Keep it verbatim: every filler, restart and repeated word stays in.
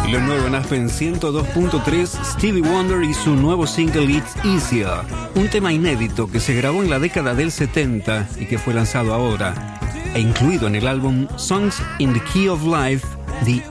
Lo nuevo en Aspen ciento dos punto tres, Stevie Wonder y su nuevo single It's Easier, un tema inédito que se grabó en la década del setenta y que fue lanzado ahora, e incluido en el álbum Songs in the Key of Life, The